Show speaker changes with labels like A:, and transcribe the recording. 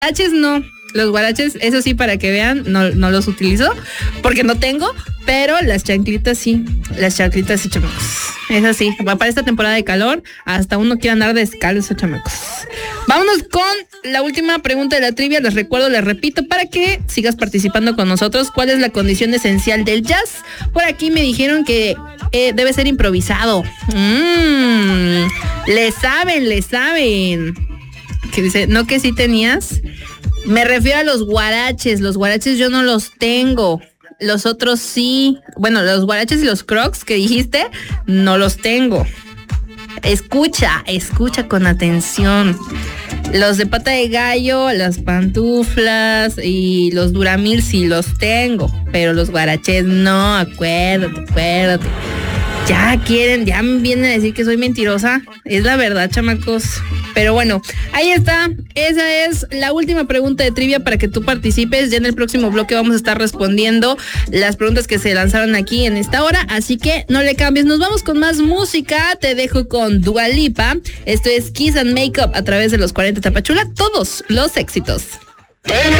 A: guaraches no. Los guaraches, eso sí, para que vean, no los utilizo porque no tengo, pero las chanclitas sí, chamacos. Es así, para esta temporada de calor, hasta uno quiere andar descalzo, chamacos. Vámonos con la última pregunta de la trivia. Les recuerdo, les repito, para que sigas participando con nosotros. ¿Cuál es la condición esencial del jazz? Por aquí me dijeron que debe ser improvisado. Le saben. Que dice, no, que sí tenías. Me refiero a los guaraches. Los guaraches yo no los tengo. Los otros sí. Bueno, los guaraches y los crocs que dijiste, no los tengo. Escucha con atención. Los de pata de gallo, las pantuflas y los Duramil sí los tengo. Pero los guaraches no, acuérdate. Ya me vienen a decir que soy mentirosa. Es la verdad, chamacos. Pero bueno, ahí está. Esa es la última pregunta de trivia para que tú participes. Ya en el próximo bloque vamos a estar respondiendo las preguntas que se lanzaron aquí en esta hora. Así que no le cambies. Nos vamos con más música. Te dejo con Dua Lipa. Esto es Kiss and Makeup a través de los 40 Tapachula. Todos los éxitos.